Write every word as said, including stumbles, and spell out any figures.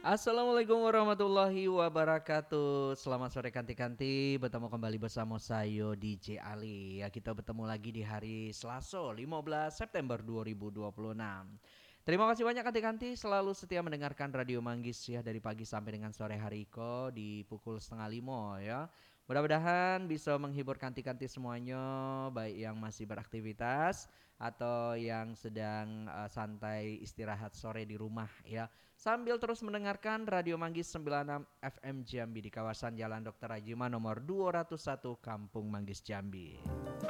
Assalamualaikum warahmatullahi wabarakatuh. Selamat sore kanti-kanti. Bertemu kembali bersama saya D J Ali. Ya, kita bertemu lagi di hari Selasa lima belas September dua ribu dua puluh enam. Terima kasih banyak kanti-kanti selalu setia mendengarkan Radio Manggis ya dari pagi sampai dengan sore hari ko di pukul setengah lima ya. Mudah-mudahan bisa menghibur kanti-kanti semuanya, baik yang masih beraktivitas atau yang sedang uh, santai istirahat sore di rumah ya. Sambil terus mendengarkan Radio Manggis sembilan puluh enam F M Jambi di kawasan Jalan Dokter Rajima nomor dua ratus satu Kampung Manggis Jambi.